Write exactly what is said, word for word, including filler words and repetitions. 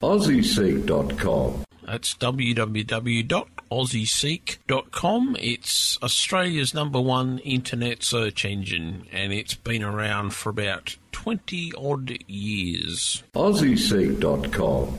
aussie seek dot com. That's w w w dot aussie seek dot com. It's Australia's number one internet search engine, and it's been around for about twenty odd years. aussie seek dot com.